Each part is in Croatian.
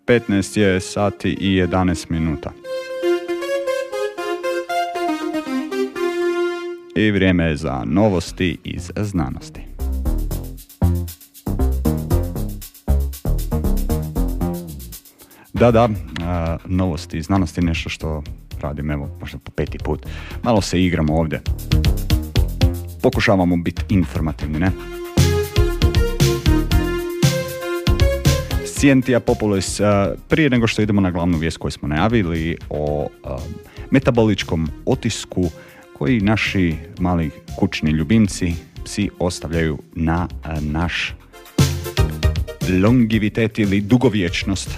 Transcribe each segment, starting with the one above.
15 je sati i 11 minuta. I vrijeme je za novosti iz znanosti. Da, novosti iz znanosti je nešto što radim, evo, možda po 5. put. Malo se igramo ovdje. Pokušavamo biti informativni, ne? Scientia Populis, prije nego što idemo na glavnu vijest koju smo najavili o metaboličkom otisku koji naši mali kućni ljubimci, psi, ostavljaju na naš longevitet ili dugovječnost.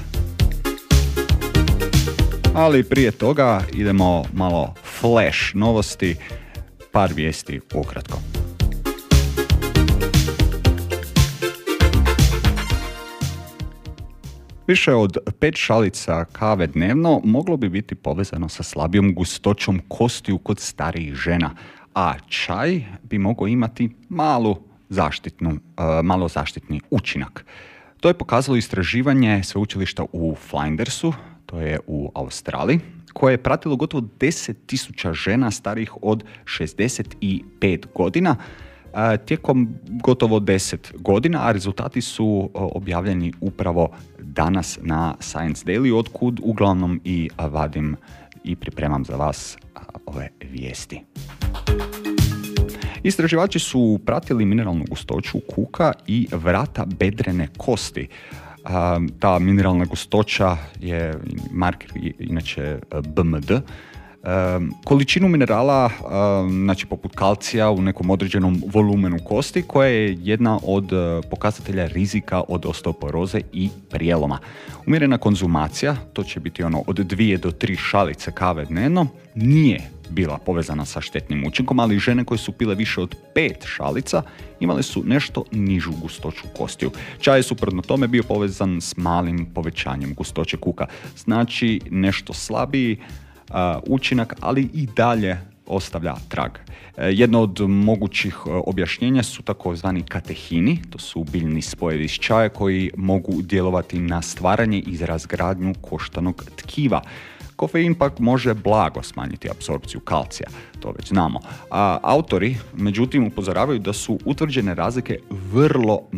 Ali prije toga idemo malo flash novosti, par vijesti ukratko. Više od 5 šalica kave dnevno moglo bi biti povezano sa slabijom gustoćom kostiju kod starijih žena, a čaj bi mogao imati malo zaštitni učinak. To je pokazalo istraživanje sveučilišta u Flindersu, to je u Australiji, koje je pratilo gotovo 10.000 žena starijih od 65 godina tijekom gotovo 10 godina, a rezultati su objavljeni upravo danas na Science Daily, otkud uglavnom i vadim i pripremam za vas ove vijesti. Istraživači su pratili mineralnu gustoću kuka i vrata bedrene kosti. Ta mineralna gustoća je marker inače BMD. Količinu minerala, znači poput kalcija u nekom određenom volumenu kosti, koja je jedna od pokazatelja rizika od osteoporoze i prijeloma. Umjerena konzumacija, to će biti od 2 do 3 šalice kave dnevno, nije bila povezana sa štetnim učinkom, ali žene koje su pile više od 5 šalica imale su nešto nižu gustoću kostiju. Čaj je suprotno tome bio povezan s malim povećanjem gustoće kuka. Znači nešto slabiji učinak, ali i dalje ostavlja trag. Jedno od mogućih objašnjenja su takozvani katehini, to su biljni spojevi iz čaja koji mogu djelovati na stvaranje i razgradnju koštanog tkiva. Kofein pak može blago smanjiti apsorpciju kalcija, to već znamo. Autori, međutim, upozoravaju da su utvrđene razlike vrlo